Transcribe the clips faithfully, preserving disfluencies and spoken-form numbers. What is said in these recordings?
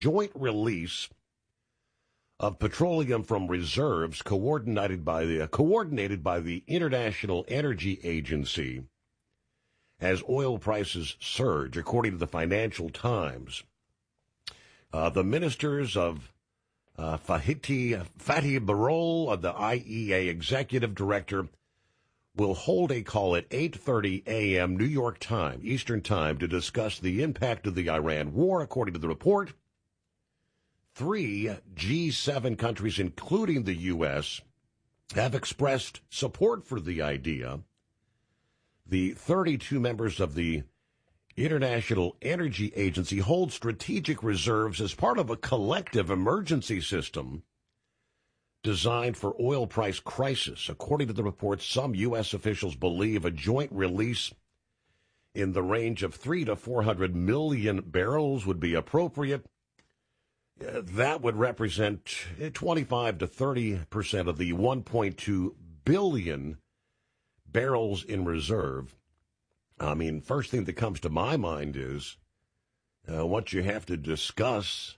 joint release of petroleum from reserves coordinated by the uh, coordinated by the International Energy Agency as oil prices surge, according to the Financial Times. Uh, the ministers of uh, Fatih, Fatih Birol, of the I E A executive director, will hold a call at eight thirty a.m. New York time, Eastern Time, to discuss the impact of the Iran war, according to the report. Three G seven countries, including the U S, have expressed support for the idea. The thirty-two members of the International Energy Agency hold strategic reserves as part of a collective emergency system designed for oil price crisis. According to the report, some U S officials believe a joint release in the range of three to four hundred million barrels would be appropriate. Uh, that would represent twenty-five to thirty percent of the one point two billion barrels in reserve. I mean, first thing that comes to my mind is uh, what you have to discuss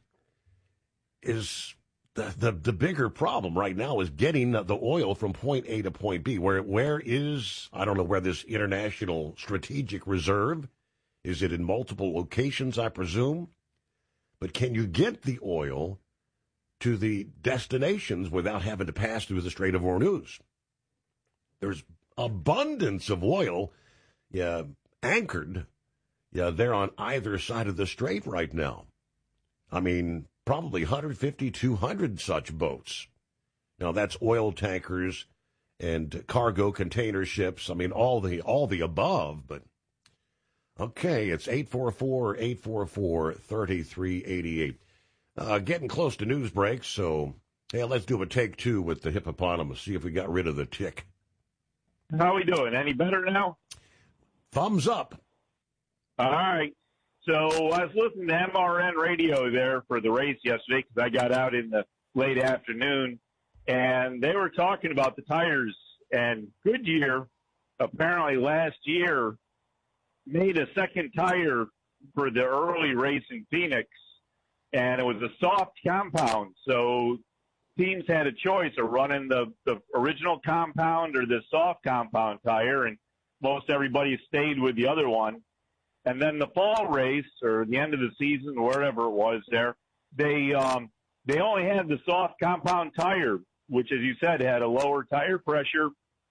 is the, the the bigger problem right now is getting the oil from point A to point B. Where where is, I don't know where this international strategic reserve, is it in multiple locations, I presume? But can you get the oil to the destinations without having to pass through the Strait of Hormuz? There's abundance of oil yeah, anchored yeah, there on either side of the strait right now. I mean, probably one fifty, two hundred such boats. Now, that's oil tankers and cargo container ships. I mean, all the all the above, but okay, it's eight four four, eight four four, three three eight eight. Uh, getting close to news breaks, so hey, let's do a take two with the hippopotamus, see if we got rid of the tick. How we doing? Any better now? Thumbs up. All right. So I was listening to M R N radio there for the race yesterday because I got out in the late afternoon, and they were talking about the tires. And Goodyear, apparently last year, made a second tire for the early race in Phoenix, and it was a soft compound. So teams had a choice of running the, the original compound or the soft compound tire, and most everybody stayed with the other one. And then the fall race or the end of the season, wherever it was there, they um, they only had the soft compound tire, which, as you said, had a lower tire pressure,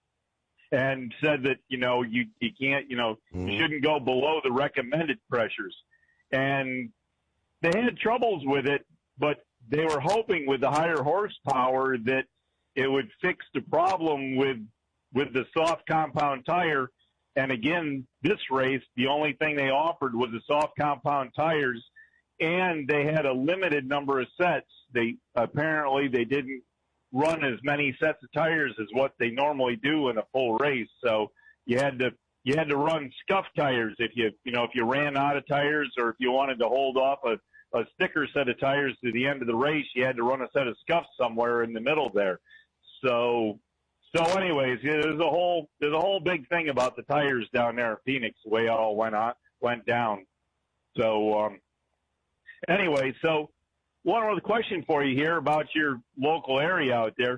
and said that, you know, you, you can't, you know, mm-hmm. you shouldn't go below the recommended pressures. And they had troubles with it, but they were hoping with the higher horsepower that it would fix the problem with with the soft compound tire. And again, this race, the only thing they offered was the soft compound tires, and they had a limited number of sets. They apparently they didn't run as many sets of tires as what they normally do in a full race. So you had to you had to run scuff tires if you you know if you ran out of tires, or if you wanted to hold off a, a sticker set of tires to the end of the race, you had to run a set of scuffs somewhere in the middle there. So. So, anyways, there's a whole there's a whole big thing about the tires down there in Phoenix, the way it all went on went down. So, um, anyway, so one other question for you here about your local area out there.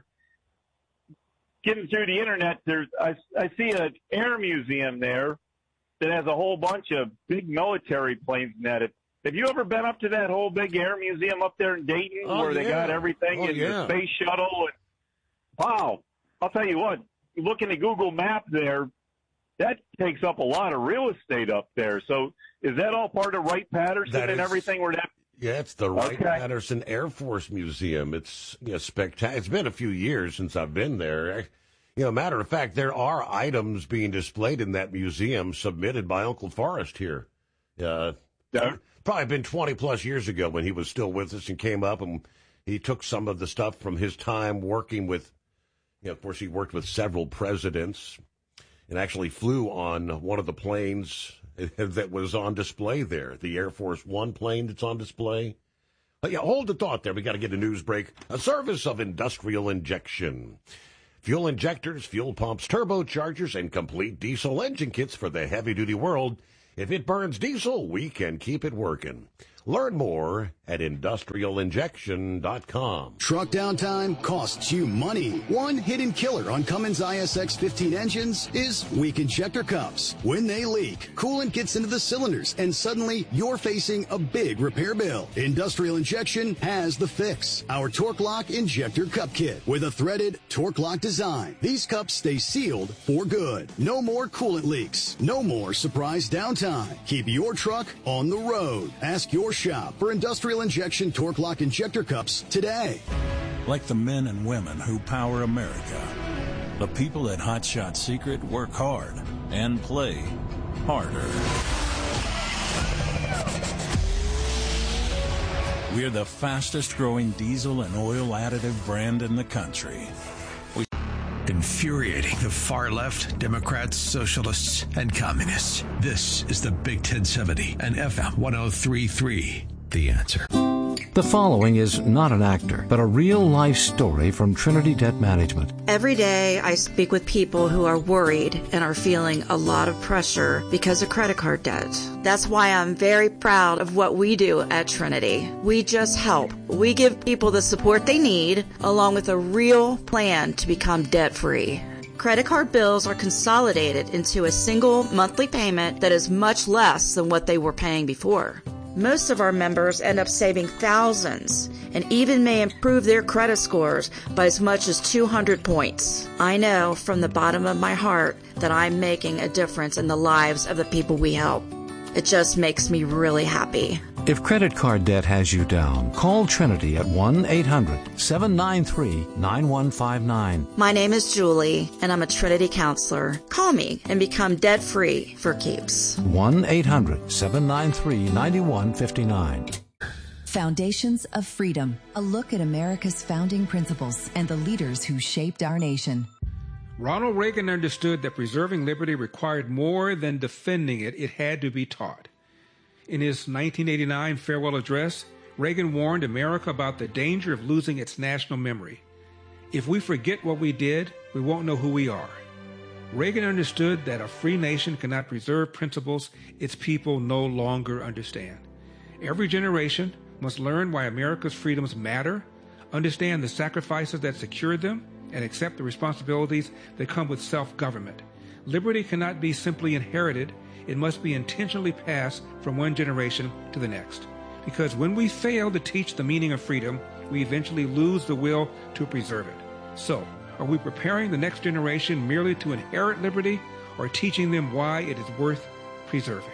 Getting through the internet, there's I, I see an air museum there that has a whole bunch of big military planes in it. Have you ever been up to that whole big air museum up there in Dayton, oh, where they yeah. got everything oh, in yeah. the space shuttle? And, wow. I'll tell you what, looking at Google Maps there, that takes up a lot of real estate up there. So is that all part of Wright-Patterson That and is, everything? Where that? Yeah, it's the Okay. Wright-Patterson Air Force Museum. It's you know, spectacular. It's been a few years since I've been there. You know, matter of fact, there are items being displayed in that museum submitted by Uncle Forrest here. Uh, Yeah. Probably been twenty-plus years ago when he was still with us and came up, and he took some of the stuff from his time working with, you know, of course, he worked with several presidents and actually flew on one of the planes that was on display there, the Air Force One plane that's on display. But yeah, hold the thought there. We got to get a news break. A service of Industrial Injection. Fuel injectors, fuel pumps, turbochargers, and complete diesel engine kits for the heavy-duty world. If it burns diesel, we can keep it working. Learn more at industrial injection dot com. Truck downtime costs you money. One hidden killer on Cummins I S X fifteen engines is weak injector cups. When they leak, coolant gets into the cylinders, and suddenly you're facing a big repair bill. Industrial Injection has the fix. Our Torque Lock Injector Cup Kit with a threaded Torque Lock design. These cups stay sealed for good. No more coolant leaks. No more surprise downtime. Keep your truck on the road. Ask your shop for Industrial Injection Torque Lock Injector Cups today. Like the men and women who power America, the people at Hot Shot Secret work hard and play harder. We're the fastest growing diesel and oil additive brand in the country. We Infuriating the far left, Democrats, socialists, and communists. This is the Big ten seventy and F M one oh three point three. The Answer. The following is not an actor, but a real-life story from Trinity Debt Management. Every day I speak with people who are worried and are feeling a lot of pressure because of credit card debt. That's why I'm very proud of what we do at Trinity. We just help. We give people the support they need, along with a real plan to become debt-free. Credit card bills are consolidated into a single monthly payment that is much less than what they were paying before. Most of our members end up saving thousands and even may improve their credit scores by as much as two hundred points. I know from the bottom of my heart that I'm making a difference in the lives of the people we help. It just makes me really happy. If credit card debt has you down, call Trinity at one eight hundred seven nine three nine one five nine. My name is Julie, and I'm a Trinity counselor. Call me and become debt-free for keeps. one eight hundred seven nine three nine one five nine. Foundations of Freedom, a look at America's founding principles and the leaders who shaped our nation. Ronald Reagan understood that preserving liberty required more than defending it. It had to be taught. In his nineteen eighty-nine farewell address, Reagan warned America about the danger of losing its national memory. If we forget what we did, we won't know who we are. Reagan understood that a free nation cannot preserve principles its people no longer understand. Every generation must learn why America's freedoms matter, understand the sacrifices that secured them, and accept the responsibilities that come with self-government. Liberty cannot be simply inherited. It must be intentionally passed from one generation to the next. Because when we fail to teach the meaning of freedom, we eventually lose the will to preserve it. So, are we preparing the next generation merely to inherit liberty, or teaching them why it is worth preserving?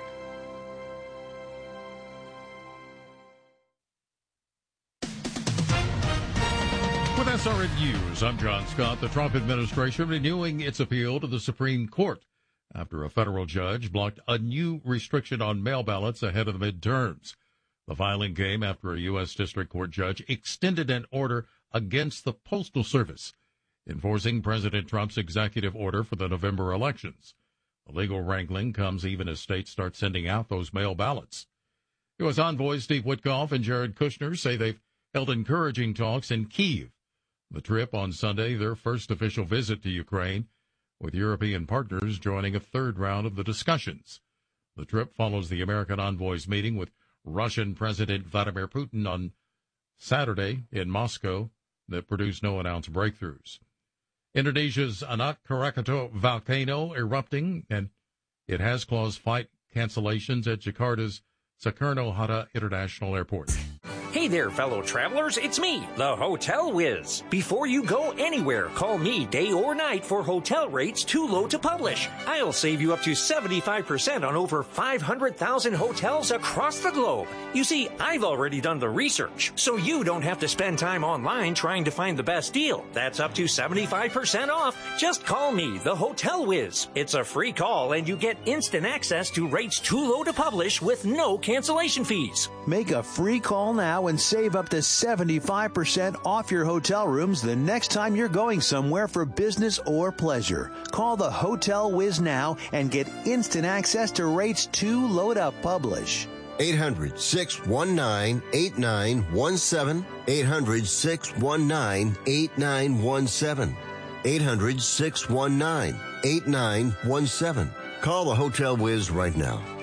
With S R N News, I'm John Scott. The Trump administration renewing its appeal to the Supreme Court after a federal judge blocked a new restriction on mail ballots ahead of the midterms. The filing came after a U S District Court judge extended an order against the Postal Service, enforcing President Trump's executive order for the November elections. The legal wrangling comes even as states start sending out those mail ballots. U S envoys Steve Witkoff and Jared Kushner say they've held encouraging talks in Kyiv. The trip on Sunday, their first official visit to Ukraine, with European partners joining a third round of the discussions. The trip follows the American envoys' meeting with Russian President Vladimir Putin on Saturday in Moscow that produced no announced breakthroughs. Indonesia's Anak Krakatau volcano erupting, and it has caused flight cancellations at Jakarta's Soekarno-Hatta International Airport. Hey there, fellow travelers. It's me, the Hotel Whiz. Before you go anywhere, call me day or night for hotel rates too low to publish. I'll save you up to seventy-five percent on over five hundred thousand hotels across the globe. You see, I've already done the research, so you don't have to spend time online trying to find the best deal. That's up to seventy-five percent off. Just call me, the Hotel Whiz. It's a free call, and you get instant access to rates too low to publish with no cancellation fees. Make a free call now and save up to seventy-five percent off your hotel rooms the next time you're going somewhere for business or pleasure. Call the Hotel Whiz now and get instant access to rates too low to publish. eight hundred, six one nine, eight nine one seven. eight hundred, six one nine, eight nine one seven. eight hundred, six one nine, eight nine one seven. Call the Hotel Whiz right now.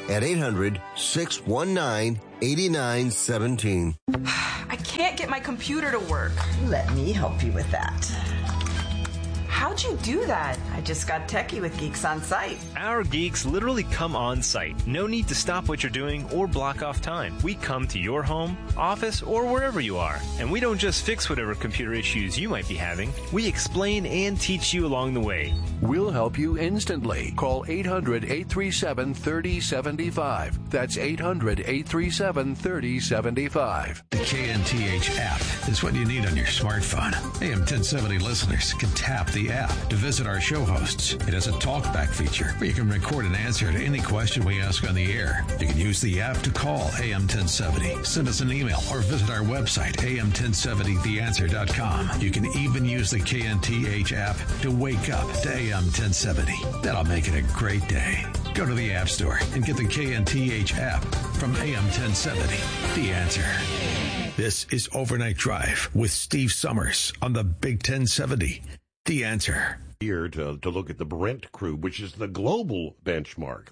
at eight hundred, six one nine, eight nine one seven. I can't get my computer to work. Let me help you with that. How'd you do that? I just got techie with Geeks on Site. Our geeks literally come on site. No need to stop what you're doing or block off time. We come to your home, office, or wherever you are. And we don't just fix whatever computer issues you might be having. We explain and teach you along the way. We'll help you instantly. Call eight hundred, eight three seven, three oh seven five. That's eight hundred, eight three seven, three oh seven five. The K N T H app is what you need on your smartphone. A M ten seventy listeners can tap the app to visit our show hosts. It has a talkback feature where you can record an answer to any question we ask on the air. You can use the app to call A M ten seventy, send us an email, or visit our website, A M ten seventy the answer dot com. You can even use the K N T H app to wake up to A M ten seventy. That'll make it a great day. Go to the App Store and get the K N T H app from A M ten seventy. The Answer. This is Overnight Drive with Steve Summers on the Big ten seventy. The Answer. Here to, to look at the Brent crude, which is the global benchmark.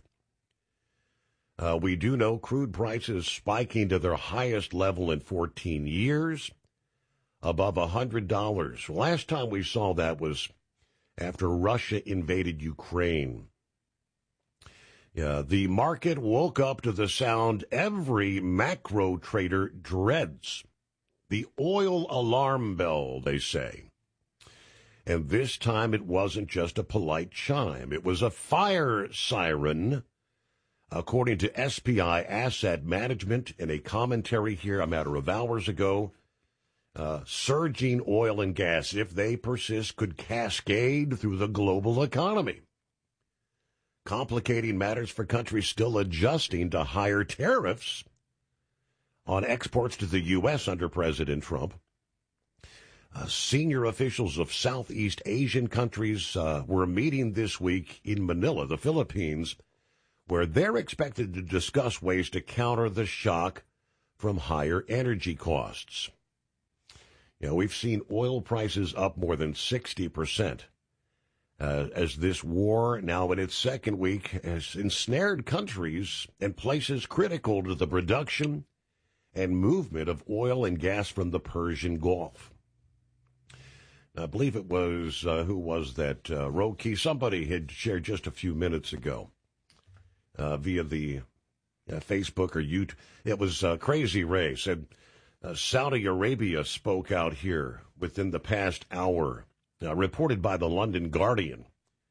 Uh, we do know crude prices spiking to their highest level in fourteen years, above one hundred dollars. Last time we saw that was after Russia invaded Ukraine. Yeah, the market woke up to the sound every macro trader dreads. The oil alarm bell, they say. And this time it wasn't just a polite chime. It was a fire siren, according to S P I Asset Management in a commentary here a matter of hours ago. Uh, surging oil and gas, if they persist, could cascade through the global economy, complicating matters for countries still adjusting to higher tariffs on exports to the U S under President Trump. Uh, senior officials of Southeast Asian countries uh, were meeting this week in Manila, the Philippines, where they're expected to discuss ways to counter the shock from higher energy costs. You know, we've seen oil prices up more than sixty percent uh, as this war, now in its second week, has ensnared countries and places critical to the production and movement of oil and gas from the Persian Gulf. I believe it was, uh, who was that, uh, Roki? Somebody had shared just a few minutes ago uh, via the uh, Facebook or YouTube. It was uh, Crazy Ray said uh, Saudi Arabia spoke out here within the past hour, uh, reported by the London Guardian,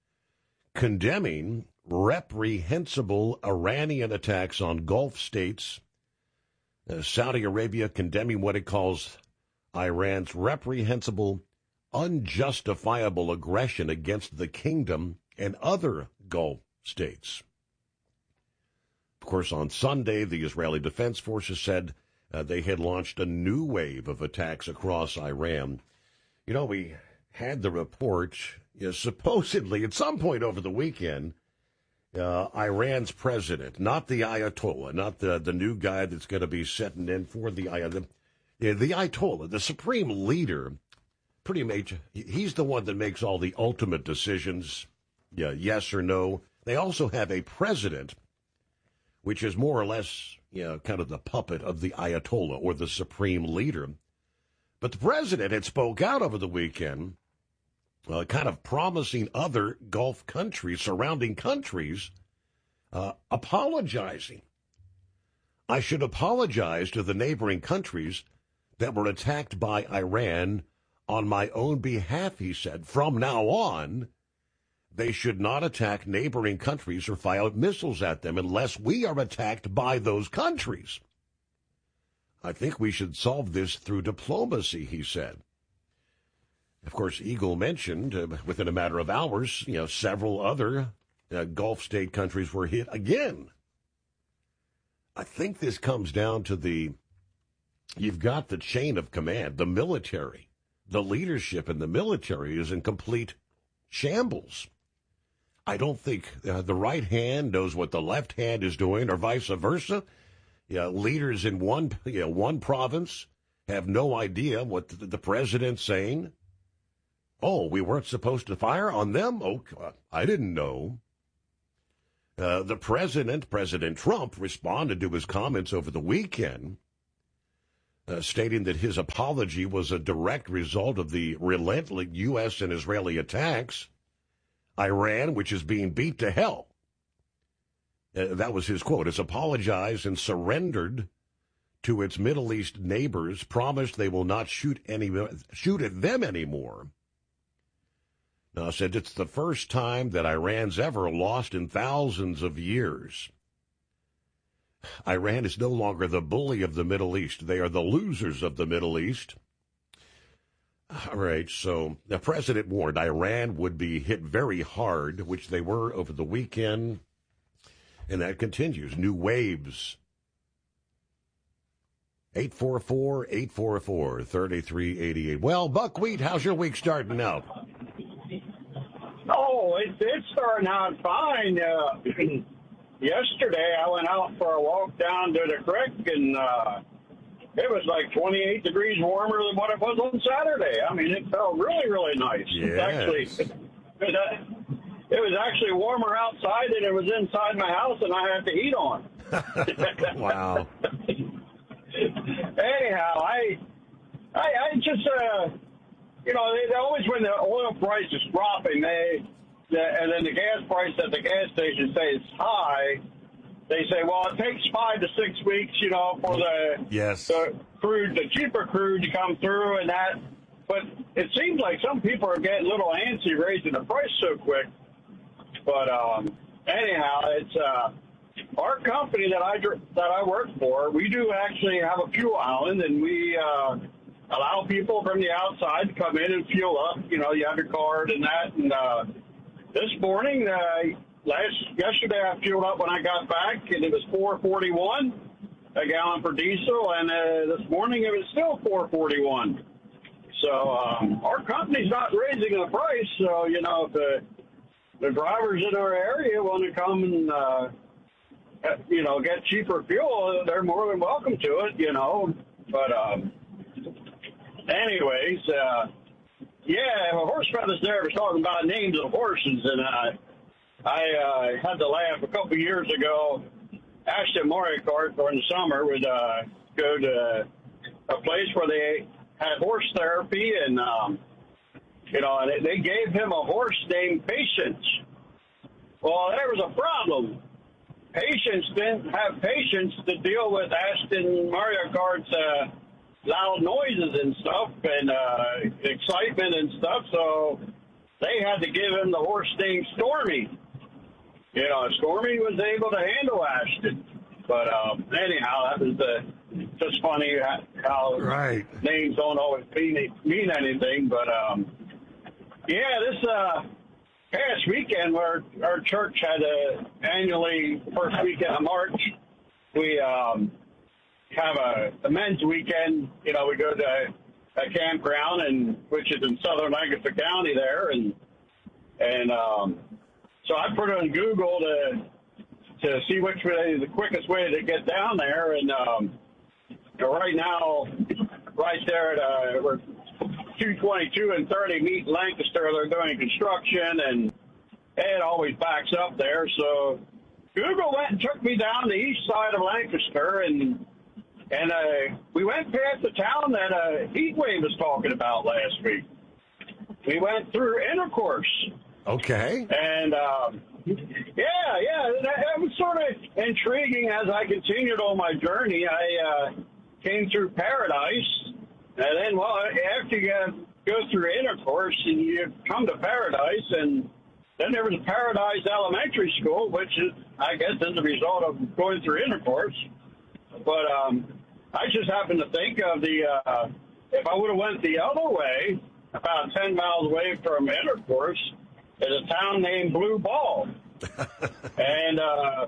condemning reprehensible Iranian attacks on Gulf states. Uh, Saudi Arabia condemning what it calls Iran's reprehensible unjustifiable aggression against the kingdom and other Gulf states. Of course, on Sunday, the Israeli Defense Forces said uh, they had launched a new wave of attacks across Iran. You know, we had the report, you know, supposedly at some point over the weekend, uh, Iran's president, not the Ayatollah, not the, the new guy that's going to be sitting in for the Ayatollah, the, the Ayatollah, the supreme leader, pretty major. He's the one that makes all the ultimate decisions, yeah, yes or no. They also have a president, which is more or less, you know, kind of the puppet of the Ayatollah or the supreme leader. But the president had spoke out over the weekend, uh, kind of promising other Gulf countries, surrounding countries, uh, apologizing. I should apologize to the neighboring countries that were attacked by Iran on my own behalf, he said. From now on, they should not attack neighboring countries or fire missiles at them unless we are attacked by those countries. I think we should solve this through diplomacy, he said. Of course, Eagle mentioned, uh, within a matter of hours, you know, several other uh, Gulf state countries were hit again. I think this comes down to the, you've got the chain of command, the military. The leadership in the military is in complete shambles. I don't think uh, the right hand knows what the left hand is doing, or vice versa. Yeah, leaders in one, you know, one province have no idea what the, the president's saying. Oh, we weren't supposed to fire on them? Oh, I didn't know. Uh, the president, President Trump, responded to his comments over the weekend, uh, stating that his apology was a direct result of the relentless U S and Israeli attacks. Iran, which is being beat to hell. Uh, that was his quote. Has apologized and surrendered to its Middle East neighbors, promised they will not shoot any shoot at them anymore. Now, said it's the first time that Iran's ever lost in thousands of years. Iran is no longer the bully of the Middle East. They are the losers of the Middle East. All right, so the president warned Iran would be hit very hard, which they were over the weekend, and that continues. New waves. eight four four, eight four four, three three eight eight. Well, Buckwheat, how's your week starting out? Oh, it, it's starting out fine. Uh, yesterday, I went out for a walk down to the creek, and uh, it was like twenty-eight degrees warmer than what it was on Saturday. I mean, it felt really, really nice. Yes. It's actually, it, uh, it was actually warmer outside than it was inside my house, and I had the heat on. Wow. Anyhow, I, I, I just, uh, you know, they, they always, when the oil price is dropping, they, the, and then the gas price at the gas station stays high, they say, well, it takes five to six weeks, you know, for the, yes. the crude, the cheaper crude to come through and that. But it seems like some people are getting a little antsy raising the price so quick. But um, anyhow, it's uh, our company that I that I work for. We do actually have a fuel island, and we uh, allow people from the outside to come in and fuel up. You know, you have your card and that. And uh, this morning, uh, last yesterday, I fueled up when I got back, and it was four forty-one a gallon for diesel, and uh, this morning it was still four forty-one. So um, our company's not raising the price. So you know, if the the drivers in our area want to come and uh, you know get cheaper fuel, they're more than welcome to it. You know, but um, anyways, uh, yeah, a horse feathers there was talking about names of horses, and I I uh, had to laugh a couple years ago. Ashton Mario Kart during the summer would uh, go to a place where they had horse therapy, and um, you know, and they gave him a horse named Patience. Well, there was a problem. Patience didn't have patience to deal with Ashton Mario Kart's uh, loud noises and stuff, and uh, excitement and stuff. So they had to give him the horse named Stormy. You know, Stormy was able to handle Ashton. But um, anyhow, that was uh, just funny how right. names don't always mean, mean anything. But, um, yeah, this uh, past weekend, where our church had a annually first weekend of March, we um, have a, a men's weekend. You know, we go to a campground, and which is in southern Lancaster County there. And, and um, so I put it on Google to to see which way is the quickest way to get down there. And um, right now, right there at uh, we're two twenty-two and thirty meet Lancaster. They're doing construction, and it always backs up there. So Google went and took me down the east side of Lancaster, and and uh, we went past the town that uh, Heatwave was talking about last week. We went through Intercourse. Okay. And, um, yeah, yeah, that, that was sort of intriguing as I continued on my journey. I uh, came through Paradise, and then, well, after you go through Intercourse, and you come to Paradise, and then there was Paradise Elementary School, which is, I guess, is the result of going through Intercourse. But um, I just happened to think of the, uh, if I would have went the other way, about ten miles away from Intercourse, is a town named Blue Ball. and uh,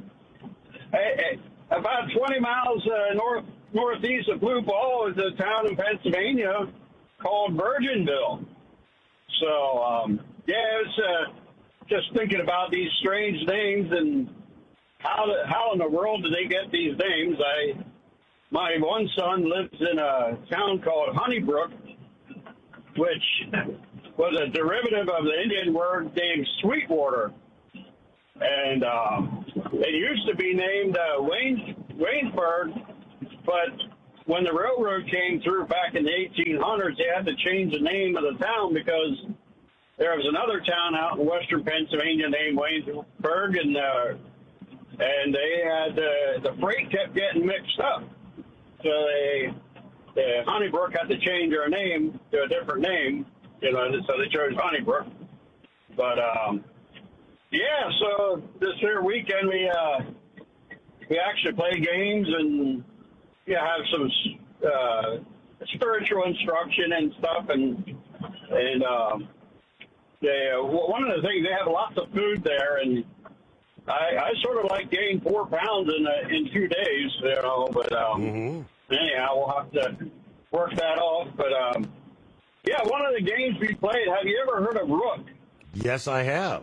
about twenty miles uh, north northeast of Blue Ball is a town in Pennsylvania called Virginville. So, um, yeah, it's uh, just thinking about these strange names and how the, how in the world do they get these names. I my one son lives in a town called Honeybrook, which was a derivative of the Indian word named Sweetwater. And um, it used to be named uh, Waynes, Waynesburg, but when the railroad came through back in the eighteen hundreds, they had to change the name of the town because there was another town out in western Pennsylvania named Waynesburg, and uh, and they had uh, the freight kept getting mixed up, so they uh, Honeybrook had to change their name to a different name, you know, so they chose Honeybrook. But um, yeah, so this here weekend we uh, we actually play games and yeah, have some uh, spiritual instruction and stuff, and and um, they uh, one of the things, they have lots of food there, and I, I sort of like gained four pounds in uh, in two days, you know. But um, mm-hmm. anyhow, we'll have to work that off. But um, yeah, one of the games we played. Have you ever heard of Rook? Yes, I have.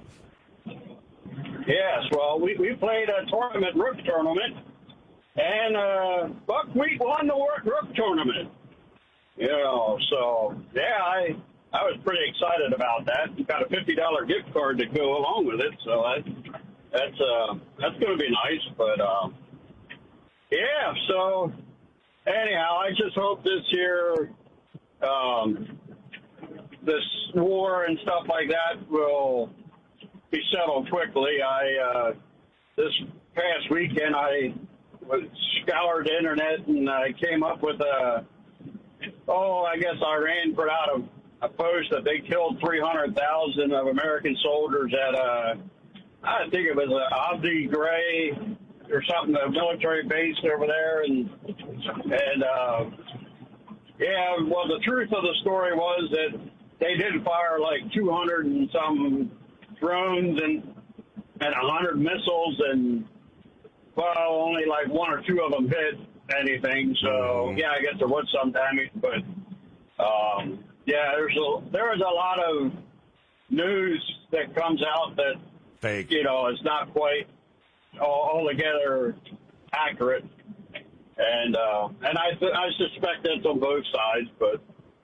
Yes, well, we we played a tournament, Rook tournament. And uh, Buckwheat won the Rook tournament. You know, so, yeah, I I was pretty excited about that. Got a fifty dollars gift card to go along with it, so I, that's uh, that's going to be nice. But, um, yeah, so, anyhow, I just hope this year, um, this war and stuff like that will be settled quickly. I, uh, this past weekend, I scoured the internet, and I came up with a, oh, I guess Iran put out a, a post that they killed three hundred thousand of American soldiers at a, I think it was a Abu Ghraib or something, a military base over there. And, and uh, yeah, well, the truth of the story was that they did fire like two hundred and some drones and, and one hundred missiles, and well, only like one or two of them hit anything. So, mm-hmm. yeah, I guess there was some damage. But, um, yeah, there's a, there is a lot of news that comes out that, Fake. you know, is not quite all, altogether accurate. And uh, and I, th- I suspect that's on both sides. But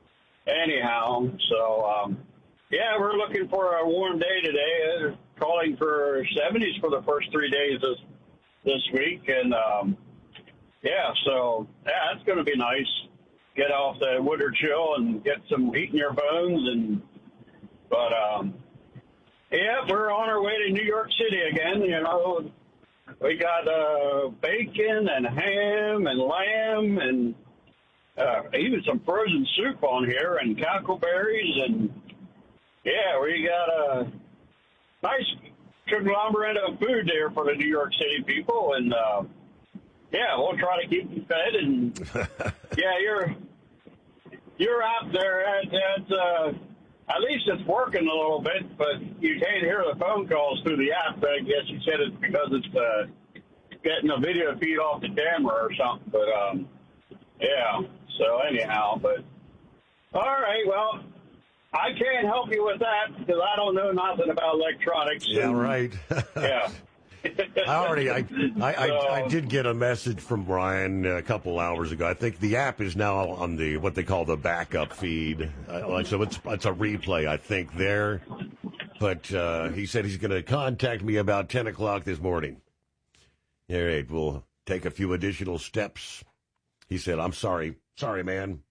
anyhow, so, um, yeah, we're looking for a warm day today. They're calling for seventies for the first three days of this week, and um, yeah, so yeah, it's going to be nice. Get off the winter chill and get some heat in your bones, and but um, yeah, we're on our way to New York City again. You know, we got uh, bacon and ham and lamb and uh, even some frozen soup on here, and cackleberries, and yeah, we got a nice conglomerate of food there for the New York City people, and uh, yeah, we'll try to keep them fed. And yeah, you're you're out there at, at uh, at least it's working a little bit, but you can't hear the phone calls through the app. I guess you said it's because it's uh, getting a video feed off the camera or something. But um, yeah, so anyhow, but all right, well, I can't help you with that because I don't know nothing about electronics. Yeah, and, right. yeah. I already, I, I, I, I did get a message from Brian a couple hours ago. I think the app is now on the what they call the backup feed, uh, so it's it's a replay, I think, there. But uh, he said he's going to contact me about ten o'clock this morning. All right, we'll take a few additional steps. He said, "I'm sorry, sorry, man."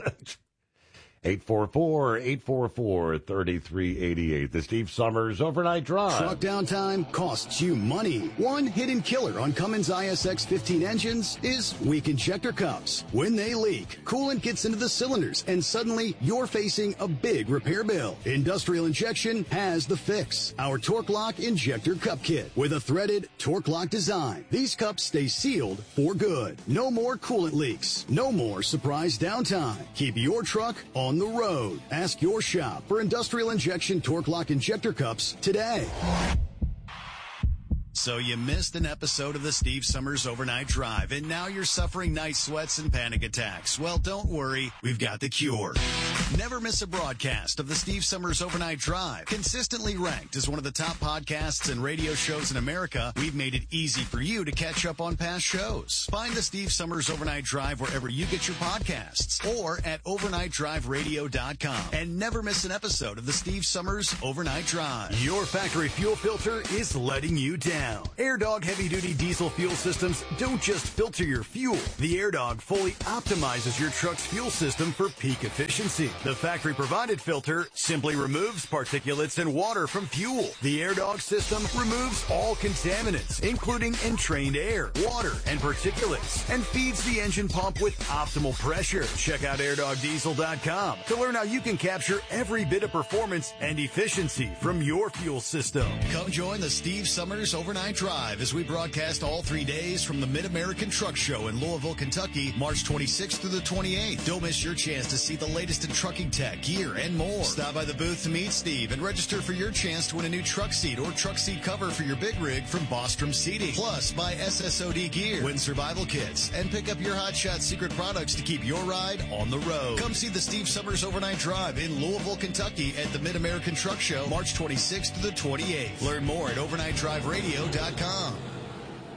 eight four four, eight four four, three three eight eight. The Steve Summers Overnight Drive. Truck downtime costs you money. One hidden killer on Cummins I S X fifteen engines is weak injector cups. When they leak, coolant gets into the cylinders, and suddenly you're facing a big repair bill. Industrial Injection has the fix. Our Torque Lock Injector Cup Kit with a threaded Torque Lock design. These cups stay sealed for good. No more coolant leaks. No more surprise downtime. Keep your truck on the road. Ask your shop for Industrial Injection Torque Lock Injector Cups today. So you missed an episode of the Steve Summers Overnight Drive, and now you're suffering night sweats and panic attacks. Well, don't worry. We've got the cure. Never miss a broadcast of the Steve Summers Overnight Drive. Consistently ranked as one of the top podcasts and radio shows in America, we've made it easy for you to catch up on past shows. Find the Steve Summers Overnight Drive wherever you get your podcasts or at overnight drive radio dot com. And never miss an episode of the Steve Summers Overnight Drive. Your factory fuel filter is letting you down. down. AirDog heavy-duty diesel fuel systems don't just filter your fuel. The AirDog fully optimizes your truck's fuel system for peak efficiency. The factory-provided filter simply removes particulates and water from fuel. The AirDog system removes all contaminants, including entrained air, water, and particulates, and feeds the engine pump with optimal pressure. Check out air dog diesel dot com to learn how you can capture every bit of performance and efficiency from your fuel system. Come join the Steve Summers Overnight Drive as we broadcast all three days from the Mid-American Truck Show in Louisville, Kentucky, March twenty-sixth through the twenty-eighth. Don't miss your chance to see the latest in trucking tech, gear, and more. Stop by the booth to meet Steve and register for your chance to win a new truck seat or truck seat cover for your big rig from Bostrom Seating. Plus, buy S S O D gear, win survival kits, and pick up your Hot Shot secret products to keep your ride on the road. Come see the Steve Summers Overnight Drive in Louisville, Kentucky at the Mid-American Truck Show, March twenty-sixth to the twenty-eighth. Learn more at overnight drive radio dot com.